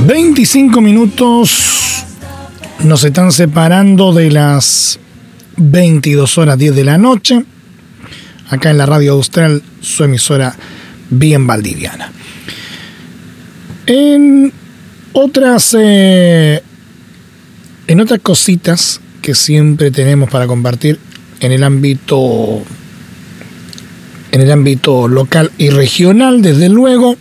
25 minutos nos están separando de las 22 horas 10 de la noche, acá en la Radio Austral, su emisora bien valdiviana. En otras cositas que siempre tenemos para compartir en el ámbito local y regional, desde luego,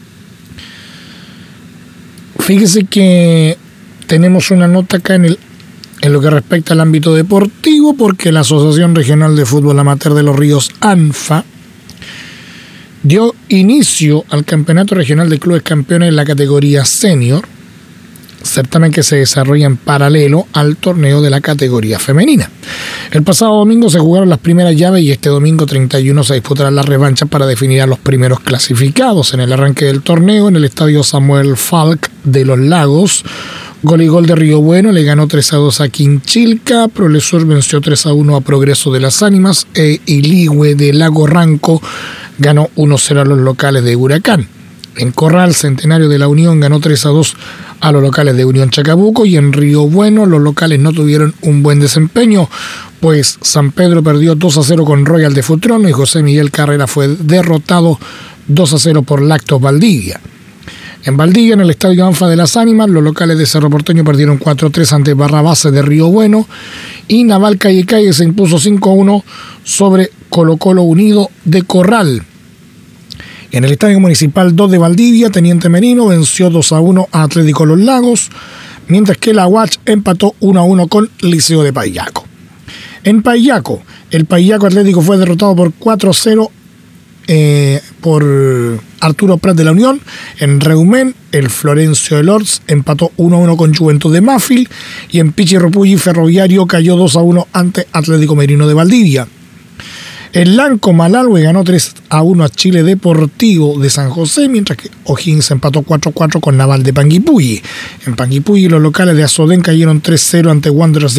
fíjese que tenemos una nota acá en lo que respecta al ámbito deportivo, porque la Asociación Regional de Fútbol Amateur de los Ríos, ANFA, dio inicio al Campeonato Regional de Clubes Campeones en la categoría Senior, certamen que se desarrolla en paralelo al torneo de la categoría femenina. El pasado domingo se jugaron las primeras llaves y este domingo 31 se disputarán las revanchas para definir a los primeros clasificados. En el arranque del torneo, en el estadio Samuel Falk de Los Lagos, Gol y Gol de Río Bueno le ganó 3-2 a Quinchilca, Progresor venció 3-1 a Progreso de las Ánimas e Iligüe de Lago Ranco ganó 1-0 a los locales de Huracán. En Corral, Centenario de la Unión ganó 3-2 a los locales de Unión Chacabuco, y en Río Bueno los locales no tuvieron un buen desempeño, pues San Pedro perdió 2-0 con Royal de Futrono y José Miguel Carrera fue derrotado 2-0 por Lactos Valdivia. En Valdivia, en el estadio ANFA de las Ánimas, los locales de Cerro Porteño perdieron 4-3 ante Barrabase de Río Bueno, y Naval Calle Calle se impuso 5-1 sobre Colo Colo Unido de Corral. En el Estadio Municipal 2 de Valdivia, Teniente Merino venció 2-1 a Atlético Los Lagos, mientras que la UACH empató 1-1 con Liceo de Paillaco. En Paillaco, el Paillaco Atlético fue derrotado por 4-0 por Arturo Prat de la Unión. En Reumén, el Florencio de Lords empató 1-1 con Juventud de Mafil, y en Pichirropulli Ferroviario cayó 2-1 ante Atlético Merino de Valdivia. El Lanco Malalhue ganó 3-1 a Chile Deportivo de San José, mientras que O'Higgins empató 4-4 con Naval de Panguipulli. En Panguipulli, los locales de Azodén cayeron 3-0 ante Wanderers de